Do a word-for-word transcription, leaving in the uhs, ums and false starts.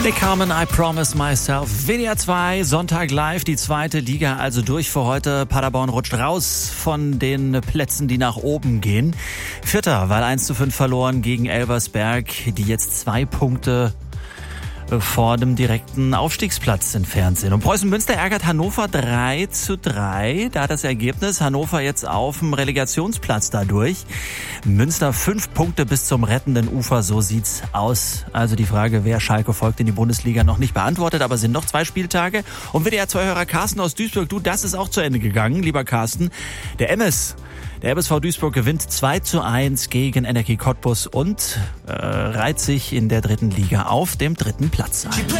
Nick Carmen, I Promise Myself. W D R zwei, Sonntag live, die zweite Liga also durch für heute. Paderborn rutscht raus von den Plätzen, die nach oben gehen. Vierter, weil eins zu fünf verloren gegen Elversberg, die jetzt zwei Punkte vor dem direkten Aufstiegsplatz entfernt sind. Und Preußen Münster ärgert Hannover drei zu drei. Da das Ergebnis Hannover jetzt auf dem Relegationsplatz dadurch. Münster fünf Punkte bis zum rettenden Ufer, so sieht's aus. Also die Frage, wer Schalke folgt in die Bundesliga, noch nicht beantwortet, aber sind noch zwei Spieltage. Und W D R zwei-Hörer Carsten aus Duisburg, du, das ist auch zu Ende gegangen, lieber Carsten. Der M S Der R B S V Duisburg gewinnt zwei zu eins gegen Energie Cottbus und äh, reiht sich in der dritten Liga auf dem dritten Platz ein.